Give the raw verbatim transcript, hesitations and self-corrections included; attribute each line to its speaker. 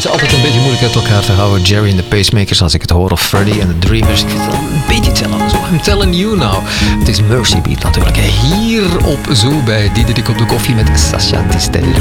Speaker 1: ze altijd een beetje moeilijk uit elkaar te houden. Jerry and the Pacemakers, als ik het hoor, of Freddy and the Dreamers. Ik vind het wel een beetje hetzelfde. So I'm telling you now. Het is Mercy Beat natuurlijk. Hier op Zoo bij Diederik op de koffie met Sascha Distel.